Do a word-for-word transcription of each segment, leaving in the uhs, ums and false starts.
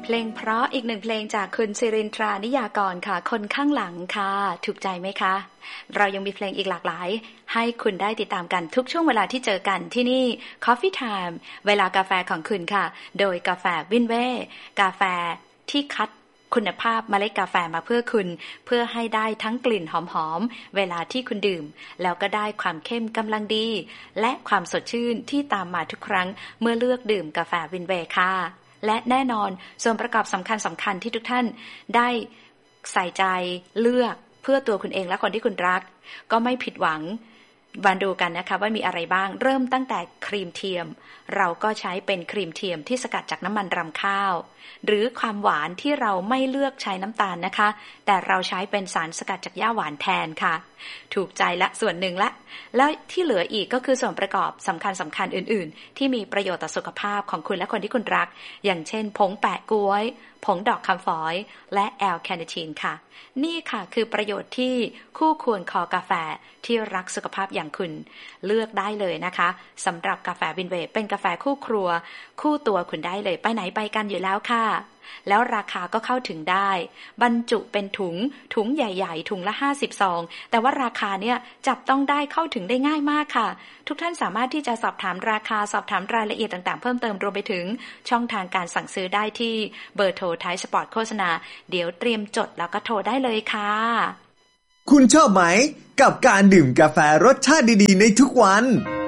เพลงเพราะอีกหนึ่งเพลงจากคุณศิรินทรานิยากรค่ะคนข้างหลังค่ะถูกใจไหมคะเรายังมีเพลงอีกหลากหลายให้คุณได้ติดตามกันทุกช่วงเวลาที่เจอกันที่นี่ Coffee Time เวลากาแฟของคุณค่ะโดยกาแฟวินเว่กาแฟที่คัดคุณภาพเมล็ดกาแฟมาเพื่อคุณเพื่อให้ได้ทั้งกลิ่นหอมๆเวลาที่คุณดื่มแล้วก็ได้ความเข้มกำลังดีและความสดชื่นที่ตามมาทุกครั้งเมื่อเลือกดื่มกาแฟวินเว่ค่ะและแน่นอนส่วนประกอบสำคัญสำคัญที่ทุกท่านได้ใส่ใจเลือกเพื่อตัวคุณเองและคนที่คุณรักก็ไม่ผิดหวังมาดูกันนะคะว่ามีอะไรบ้างเริ่มตั้งแต่ครีมเทียมเราก็ใช้เป็นครีมเทียมที่สกัดจากน้ำมันรำข้าวหรือความหวานที่เราไม่เลือกใช้น้ำตาลนะคะแต่เราใช้เป็นสารสกัดจากหญ้าหวานแทนค่ะถูกใจละส่วนหนึ่งละแล้วที่เหลืออีกก็คือส่วนประกอบสำคัญสำคัญอื่นๆที่มีประโยชน์ต่อสุขภาพของคุณและคนที่คุณรักอย่างเช่นผงแปะก๊วยผงดอกคำฝอยและแอลแคเนทีนค่ะนี่ค่ะคือประโยชน์ที่คู่ควรคอกาแฟที่รักสุขภาพอย่างคุณเลือกได้เลยนะคะสำหรับกาแฟวินเวย์เป็นกาแฟคู่ครัวคู่ตัวคุณได้เลยไปไหนไปกันอยู่แล้วค่ะแล้วราคาก็เข้าถึงได้บรรจุเป็นถุงถุงใหญ่ๆถุงละห้าสิบซองแต่ว่าราคาเนี่ยจับต้องได้เข้าถึงได้ง่ายมากค่ะทุกท่านสามารถที่จะสอบถามราคาสอบถามรายละเอียดต่างๆเพิ่มเติมรวมไปถึงช่องทางการสั่งซื้อได้ที่เบอร์โทรท้ายสปอร์ตโฆษณาเดี๋ยวเตรียมจดแล้วก็โทรได้เลยค่ะคุณชอบไหมกับการดื่มกาแฟรสชาติดีๆในทุกวัน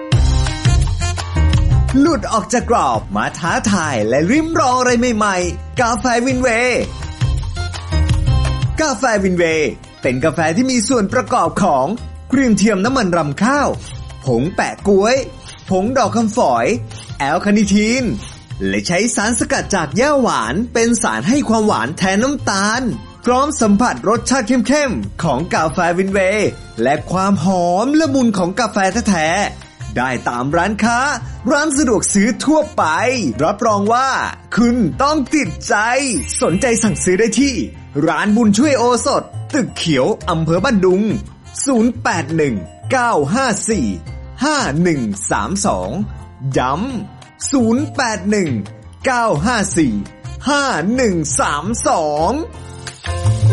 หลุดออกจากกรอบมาท้าทายและริมรองอะไรใหม่ๆกาแฟวินเวย์กาแฟวินเวย์เป็นกาแฟที่มีส่วนประกอบของครีมเทียมน้ำมันรำข้าวผงแปะก๊วยผงดอกคำฝอยแอลคาเนทีนและใช้สารสกัดจากหญ้าหวานเป็นสารให้ความหวานแทนน้ำตาลพร้อมสัมผัสรสชาติเข้มๆของกาแฟวินเวย์และความหอมละมุนของกาแฟแท้ๆได้ตามร้านค้าร้านสะดวกซื้อทั่วไปรับรองว่าคุณต้องติดใจสนใจสั่งซื้อได้ที่ร้านบุญช่วยโอสถตึกเขียวอำเภอบ้านดุงศูนย์ แปด หนึ่ง เก้า ห้า สี่ ห้า หนึ่ง สาม สองย้ำศูนย์ แปด หนึ่ง เก้า ห้า สี่ ห้า หนึ่ง สาม สอง